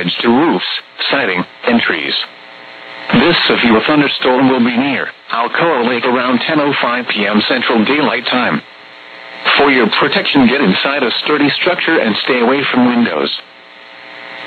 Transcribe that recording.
damage to roofs, siding, and trees. This severe thunderstorm will be near Alcoa Lake around 10:05 p.m. Central Daylight Time. For your protection, get inside a sturdy structure and stay away from windows.